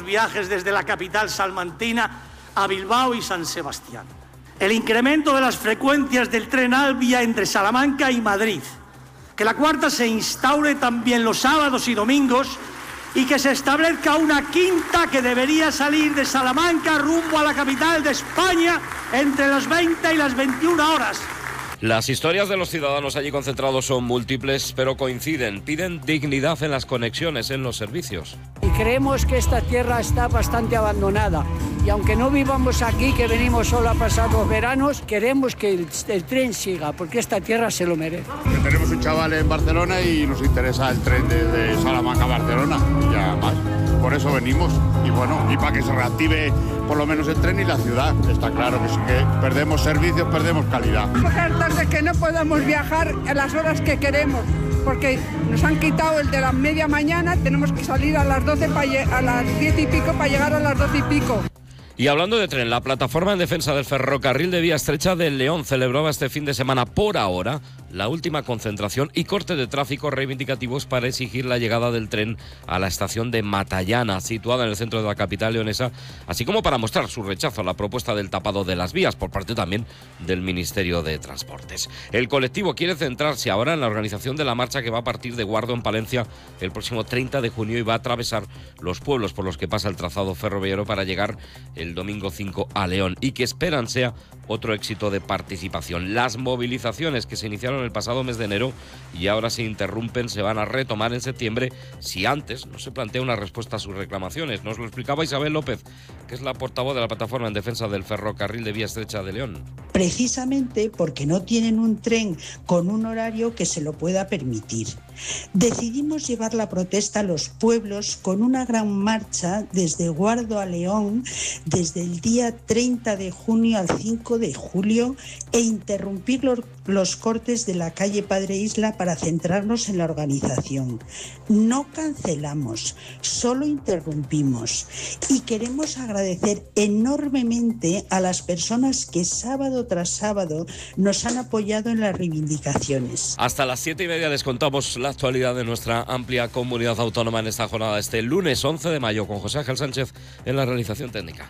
viajes desde la capital salmantina a Bilbao y San Sebastián. El incremento de las frecuencias del tren Alvia entre Salamanca y Madrid. Que la cuarta se instaure también los sábados y domingos y que se establezca una quinta que debería salir de Salamanca rumbo a la capital de España entre las 20 y las 21 horas. Las historias de los ciudadanos allí concentrados son múltiples, pero coinciden. Piden dignidad en las conexiones, en los servicios. Y creemos que esta tierra está bastante abandonada. Y aunque no vivamos aquí, que venimos solo a pasar los veranos, queremos que el tren siga, porque esta tierra se lo merece. Tenemos un chaval en Barcelona y nos interesa el tren de Salamanca a Barcelona, y ya más. Por eso venimos. Y bueno, y para que se reactive por lo menos el tren y la ciudad. Está claro que sí que perdemos servicios, perdemos calidad. Hartas de que no podamos viajar a las horas que queremos, porque nos han quitado el de la media mañana, tenemos que salir a las 12 a las 10 y pico para llegar a las 12 y pico. Y hablando de tren, la plataforma en defensa del ferrocarril de vía estrecha de León celebraba este fin de semana por ahora la última concentración y corte de tráfico reivindicativos para exigir la llegada del tren a la estación de Matallana, situada en el centro de la capital leonesa, así como para mostrar su rechazo a la propuesta del tapado de las vías por parte también del Ministerio de Transportes. El colectivo quiere centrarse ahora en la organización de la marcha que va a partir de Guardo en Palencia el próximo 30 de junio y va a atravesar los pueblos por los que pasa el trazado ferroviario para llegar el domingo 5 a León y que esperan sea otro éxito de participación. Las movilizaciones que se iniciaron el pasado mes de enero y ahora se interrumpen se van a retomar en septiembre si antes no se plantea una respuesta a sus reclamaciones. Nos lo explicaba Isabel López, que es la portavoz de la plataforma en defensa del ferrocarril de vía estrecha de León. Precisamente porque no tienen un tren con un horario que se lo pueda permitir. Decidimos llevar la protesta a los pueblos con una gran marcha desde Guardo a León desde el día 30 de junio al 5 de julio e interrumpir los cortes de la calle Padre Isla para centrarnos en la organización. No cancelamos, solo interrumpimos y queremos agradecer enormemente a las personas que sábado tras sábado nos han apoyado en las reivindicaciones. Hasta las 7:30 les contamos la actualidad de nuestra amplia comunidad autónoma en esta jornada este lunes 11 de mayo con José Ángel Sánchez en la realización técnica.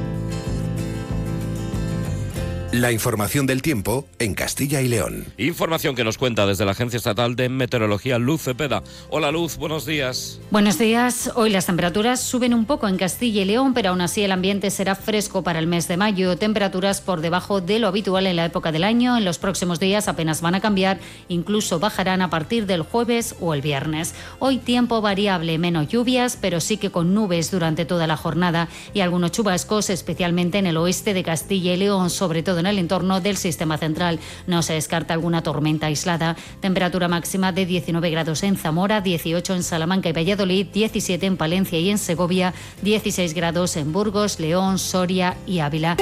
La información del tiempo en Castilla y León. Información que nos cuenta desde la Agencia Estatal de Meteorología, Luz Cepeda. Hola Luz, buenos días. Buenos días. Hoy las temperaturas suben un poco en Castilla y León, pero aún así el ambiente será fresco para el mes de mayo. Temperaturas por debajo de lo habitual en la época del año. En los próximos días apenas van a cambiar, incluso bajarán a partir del jueves o el viernes. Hoy tiempo variable, menos lluvias, pero sí que con nubes durante toda la jornada y algunos chubascos, especialmente en el oeste de Castilla y León, sobre todo en el entorno del sistema central. No se descarta alguna tormenta aislada. Temperatura máxima de 19 grados en Zamora, 18 en Salamanca y Valladolid, 17 en Palencia y en Segovia, 16 grados en Burgos, León, Soria y Ávila.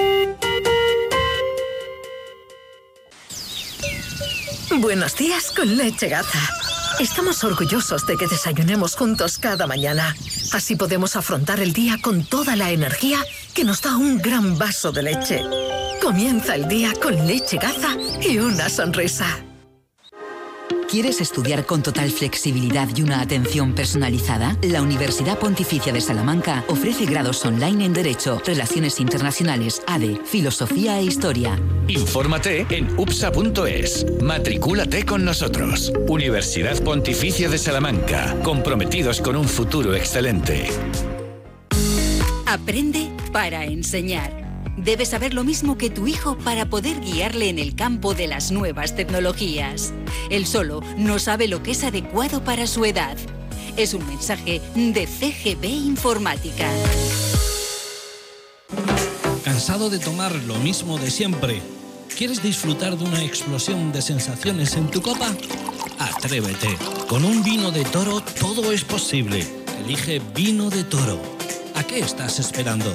Buenos días con Leche Gaza. Estamos orgullosos de que desayunemos juntos cada mañana. Así podemos afrontar el día con toda la energía que nos da un gran vaso de leche. Comienza el día con Leche Gaza y una sonrisa. ¿Quieres estudiar con total flexibilidad y una atención personalizada? La Universidad Pontificia de Salamanca ofrece grados online en Derecho, Relaciones Internacionales, ADE, Filosofía e Historia. Infórmate en upsa.es. Matricúlate con nosotros. Universidad Pontificia de Salamanca. Comprometidos con un futuro excelente. Aprende para enseñar. Debes saber lo mismo que tu hijo para poder guiarle en el campo de las nuevas tecnologías. Él solo no sabe lo que es adecuado para su edad. Es un mensaje de CGB Informática. ¿Cansado de tomar lo mismo de siempre? ¿Quieres disfrutar de una explosión de sensaciones en tu copa? Atrévete. Con un vino de Toro todo es posible. Elige Vino de Toro. ¿A qué estás esperando?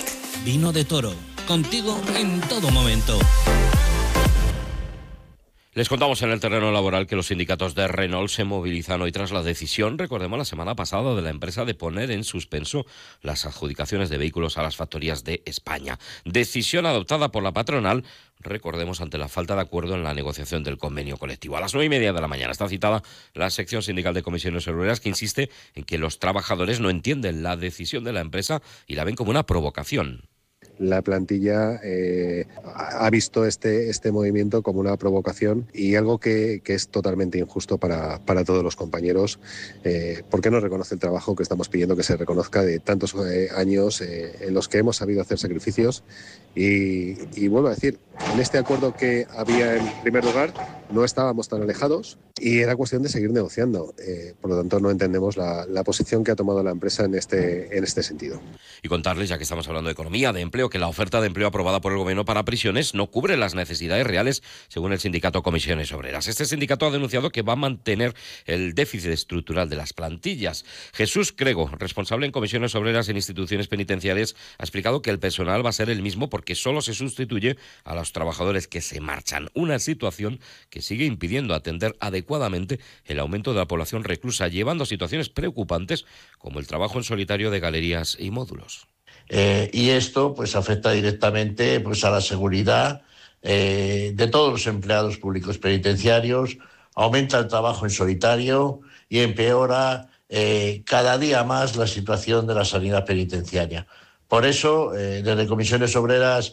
Vino de Toro, contigo en todo momento. Les contamos en el terreno laboral que los sindicatos de Renault se movilizan hoy tras la decisión, recordemos la semana pasada, de la empresa de poner en suspenso las adjudicaciones de vehículos a las factorías de España. Decisión adoptada por la patronal, recordemos, ante la falta de acuerdo en la negociación del convenio colectivo. A las 9:30 de la mañana está citada la sección sindical de comisiones obreras, que insiste en que los trabajadores no entienden la decisión de la empresa y la ven como una provocación. La plantilla ha visto este movimiento como una provocación y algo que es totalmente injusto para todos los compañeros, porque no reconoce el trabajo que estamos pidiendo que se reconozca de tantos años en los que hemos sabido hacer sacrificios. Y vuelvo a decir, en este acuerdo que había en primer lugar no estábamos tan alejados y era cuestión de seguir negociando. Por lo tanto, no entendemos la posición que ha tomado la empresa en este sentido. Y contarles, ya que estamos hablando de economía, de empleo, que la oferta de empleo aprobada por el Gobierno para prisiones no cubre las necesidades reales, según el sindicato Comisiones Obreras. Este sindicato ha denunciado que va a mantener el déficit estructural de las plantillas. Jesús Crego, responsable en Comisiones Obreras en instituciones penitenciarias, ha explicado que el personal va a ser el mismo porque solo se sustituye a los trabajadores que se marchan. Una situación que sigue impidiendo atender adecuadamente el aumento de la población reclusa, llevando a situaciones preocupantes como el trabajo en solitario de galerías y módulos. Y esto pues afecta directamente pues a la seguridad de todos los empleados públicos penitenciarios, aumenta el trabajo en solitario y empeora cada día más la situación de la sanidad penitenciaria. Por eso, desde Comisiones Obreras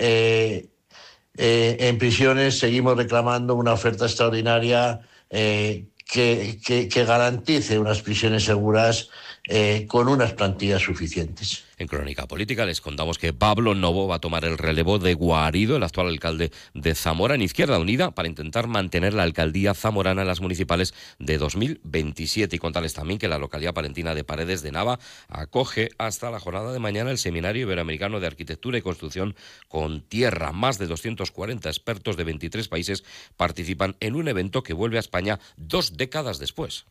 en prisiones seguimos reclamando una oferta extraordinaria que garantice unas prisiones seguras con unas plantillas suficientes. En Crónica Política les contamos que Pablo Novo va a tomar el relevo de Guarido, el actual alcalde de Zamora, en Izquierda Unida, para intentar mantener la alcaldía zamorana en las municipales de 2027. Y contarles también que la localidad palentina de Paredes de Nava acoge hasta la jornada de mañana el Seminario Iberoamericano de Arquitectura y Construcción con Tierra. Más de 240 expertos de 23 países participan en un evento que vuelve a España 2 décadas después.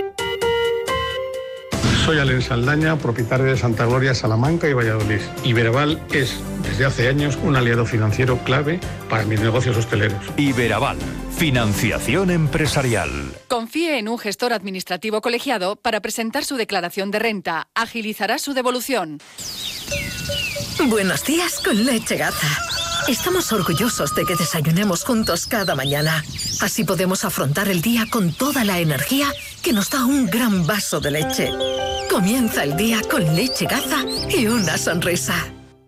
Soy Alen Saldaña, propietario de Santa Gloria, Salamanca y Valladolid. Iberaval es, desde hace años, un aliado financiero clave para mis negocios hosteleros. Iberaval, financiación empresarial. Confíe en un gestor administrativo colegiado para presentar su declaración de renta. Agilizará su devolución. Buenos días con Leche Gaza. Estamos orgullosos de que desayunemos juntos cada mañana. Así podemos afrontar el día con toda la energía que nos da un gran vaso de leche. Comienza el día con Leche Gaza y una sonrisa.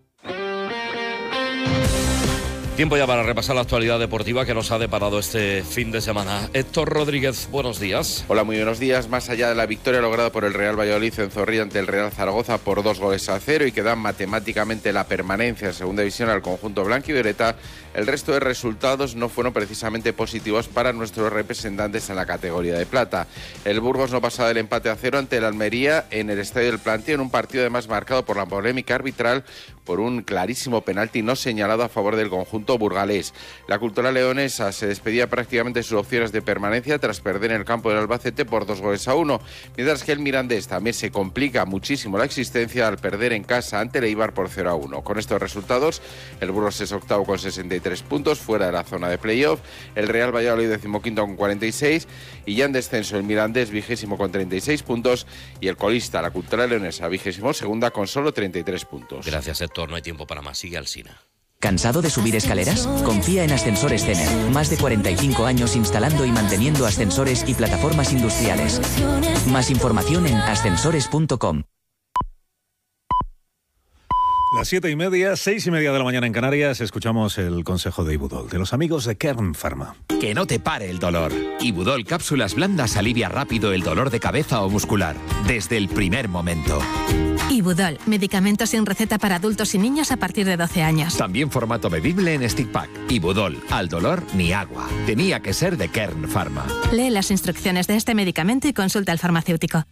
Tiempo ya para repasar la actualidad deportiva que nos ha deparado este fin de semana. Héctor Rodríguez, buenos días. Hola, muy buenos días. Más allá de la victoria lograda por el Real Valladolid en Zorrilla ante el Real Zaragoza por 2-0 y que dan matemáticamente la permanencia en segunda división al conjunto blanquivioleta, el resto de resultados no fueron precisamente positivos para nuestros representantes en la categoría de plata. El Burgos no pasaba del empate a 0 ante el Almería en el Estadio del Plantío, en un partido además marcado por la polémica arbitral por un clarísimo penalti no señalado a favor del conjunto burgalés. La Cultural Leonesa se despedía prácticamente de sus opciones de permanencia tras perder en el campo del Albacete por 2-1, mientras que el Mirandés también se complica muchísimo la existencia al perder en casa ante el Eibar por 0-1. Con estos resultados, el Burgos es octavo con 63 puntos, fuera de la zona de playoff, el Real Valladolid 15º con 46 y ya en descenso el Mirandés 20º con 36 puntos y el colista, la Cultural Leonesa, 22ª con solo 33 puntos. Gracias, Héctor. No hay tiempo para más. Sigue Alsina. ¿Cansado de subir escaleras? Confía en Ascensores Tener. Más de 45 años instalando y manteniendo ascensores y plataformas industriales. Más información en ascensores.com. Las 7:30, 6:30 de la mañana en Canarias, escuchamos el consejo de Ibudol, de los amigos de Kern Pharma. Que no te pare el dolor. Ibudol cápsulas blandas alivia rápido el dolor de cabeza o muscular, desde el primer momento. Ibudol, medicamento sin receta para adultos y niños a partir de 12 años. También formato bebible en stick pack. Ibudol, al dolor ni agua. Tenía que ser de Kern Pharma. Lee las instrucciones de este medicamento y consulta al farmacéutico.